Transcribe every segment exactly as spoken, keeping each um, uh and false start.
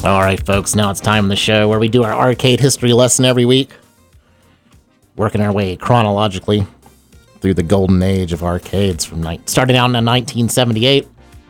All right, folks, now it's time in the show where we do our arcade history lesson every week, working our way chronologically through the golden age of arcades from ni- starting out in nineteen seventy-eight.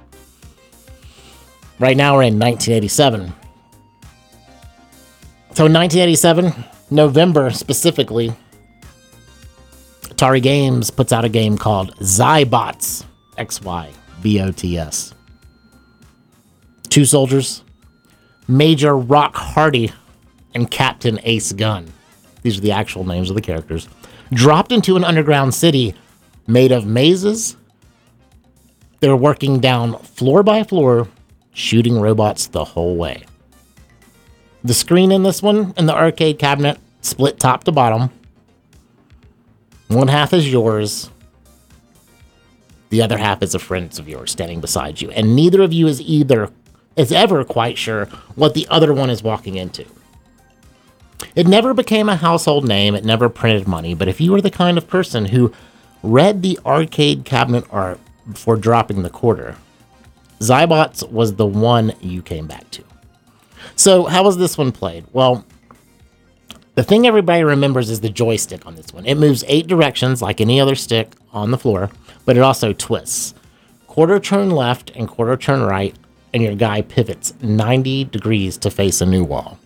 Right now we're in nineteen eighty-seven. So in nineteen eighty-seven, November specifically, Atari Games puts out a game called Xybots, X Y B O T S. Two soldiers, Major Rock Hardy and Captain Ace Gun. These are the actual names of the characters. Dropped into an underground city made of mazes. They're working down floor by floor, shooting robots the whole way. The screen in this one, in the arcade cabinet, split top to bottom. One half is yours. The other half is a friend of yours standing beside you. And neither of you is either is ever quite sure what the other one is walking into. It never became a household name. It never printed money. But if you were the kind of person who read the arcade cabinet art before dropping the quarter, Xybots was the one you came back to. So how was this one played? Well, the thing everybody remembers is the joystick on this one. It moves eight directions like any other stick on the floor, but it also twists. Quarter turn left and quarter turn right, and your guy pivots ninety degrees to face a new wall.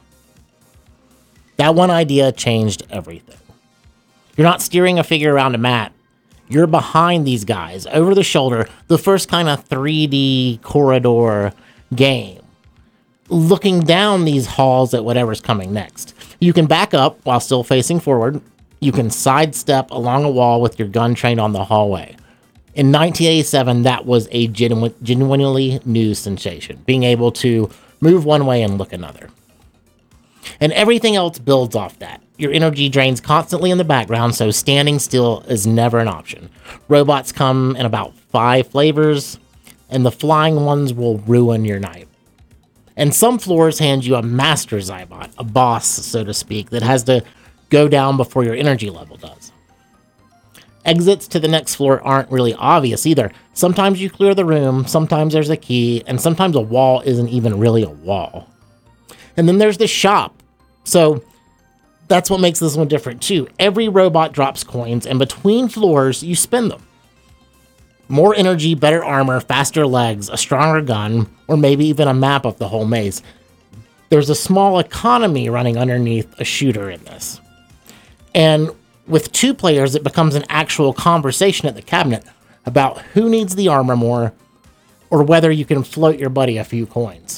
That one idea changed everything. You're not steering a figure around a mat. You're behind these guys, over the shoulder, the first kind of three D corridor game, looking down these halls at whatever's coming next. You can back up while still facing forward. You can sidestep along a wall with your gun trained on the hallway. In nineteen eighty-seven, that was a genuine, genuinely new sensation, being able to move one way and look another. And everything else builds off that. Your energy drains constantly in the background, so standing still is never an option. Robots come in about five flavors, and the flying ones will ruin your night. And some floors hand you a master Xybot, a boss, so to speak, that has to go down before your energy level does. Exits to the next floor aren't really obvious either. Sometimes you clear the room, sometimes there's a key, and sometimes a wall isn't even really a wall. And then there's the shop. So that's what makes this one different too. Every robot drops coins, and between floors, you spend them. More energy, better armor, faster legs, a stronger gun, or maybe even a map of the whole maze. There's a small economy running underneath a shooter in this. And with two players, it becomes an actual conversation at the cabinet about who needs the armor more, or whether you can float your buddy a few coins.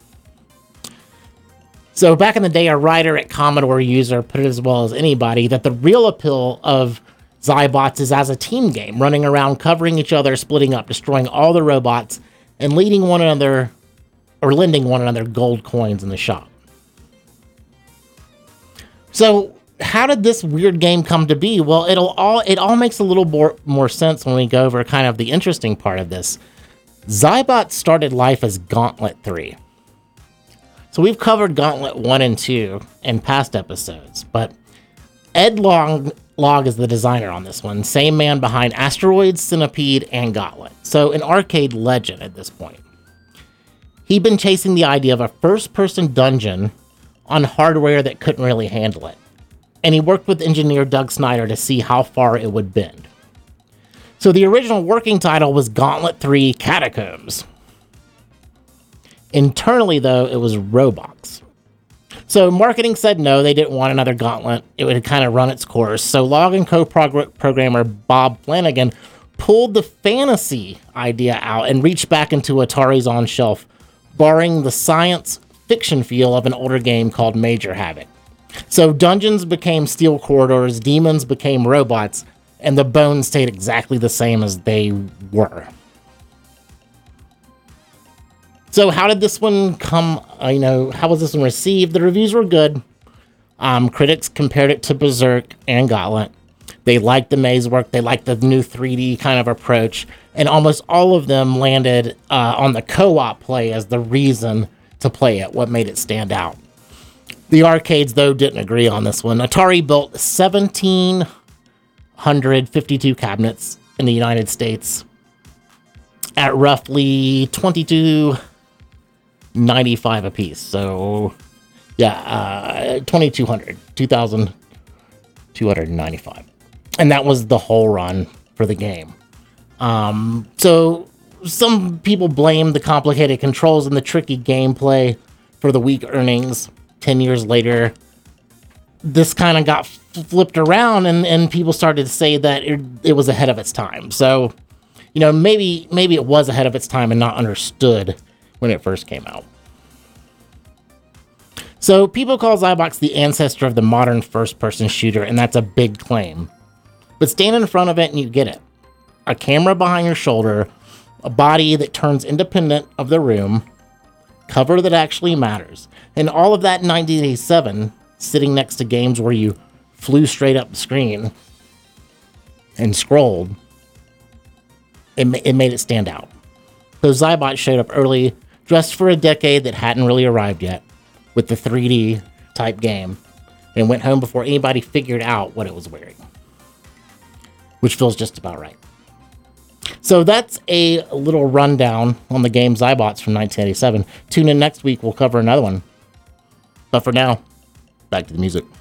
So back in the day, a writer at Commodore User put it as well as anybody that the real appeal of Xybots is as a team game, running around, covering each other, splitting up, destroying all the robots, and leading one another, or lending one another gold coins in the shop. So how did this weird game come to be? Well, it'll all it all makes a little more, more sense when we go over kind of the interesting part of this. Xybots started life as Gauntlet three. So we've covered Gauntlet one and two in past episodes, but Ed Long, Log is the designer on this one. Same man behind Asteroids, Centipede, and Gauntlet. So an arcade legend at this point. He'd been chasing the idea of a first-person dungeon on hardware that couldn't really handle it. And he worked with engineer Doug Snyder to see how far it would bend. So the original working title was Gauntlet three Catacombs. Internally, though, it was Roblox. So marketing said no, they didn't want another Gauntlet. It would kind of run its course. So Log and co-programmer Bob Flanagan pulled the fantasy idea out and reached back into Atari's on-shelf, borrowing the science fiction feel of an older game called Major Havoc. So dungeons became steel corridors, demons became robots, and the bones stayed exactly the same as they were. So how did this one come, uh, you know, how was this one received? The reviews were good. Um, critics compared it to Berserk and Gauntlet. They liked the maze work. They liked the new three D kind of approach. And almost all of them landed uh, on the co-op play as the reason to play it, what made it stand out. The arcades, though, didn't agree on this one. Atari built one thousand seven hundred fifty-two cabinets in the United States at roughly twenty-two ninety-five apiece. So, yeah, uh, twenty-two hundred, two thousand two hundred ninety-five. And that was the whole run for the game. Um, so, some people blame the complicated controls and the tricky gameplay for the weak earnings. Ten years later, this kind of got flipped around, and, and people started to say that it, it was ahead of its time. So, you know, maybe maybe it was ahead of its time and not understood when it first came out. So people call Zybox the ancestor of the modern first-person shooter, and that's a big claim. But stand in front of it and you get it. A camera behind your shoulder, a body that turns independent of the room, cover that actually matters, and all of that in nineteen eighty-seven, sitting next to games where you flew straight up the screen and scrolled, it, ma- it made it stand out. So Zybot showed up early, dressed for a decade that hadn't really arrived yet, with the three D type game, and went home before anybody figured out what it was wearing. Which feels just about right. So that's a little rundown on the game Zybots from nineteen eighty-seven. Tune in next week, we'll cover another one. But for now, back to the music.